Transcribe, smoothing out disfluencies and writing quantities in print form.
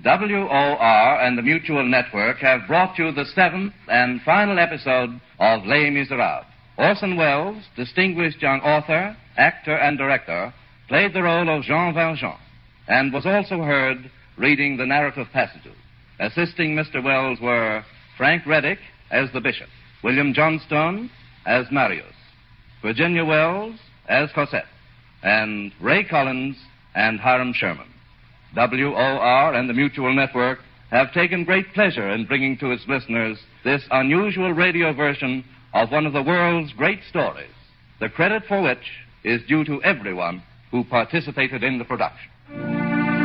WOR and the Mutual Network have brought you the seventh and final episode of Les Miserables. Orson Welles, distinguished young author, actor, and director, played the role of Jean Valjean and was also heard reading the narrative passages. Assisting Mr. Welles were Frank Reddick as the Bishop, William Johnstone as Marius, Virginia Wells as Cosette, and Ray Collins and Hiram Sherman. WOR and the Mutual Network have taken great pleasure in bringing to its listeners this unusual radio version of one of the world's great stories, the credit for which is due to everyone who participated in the production.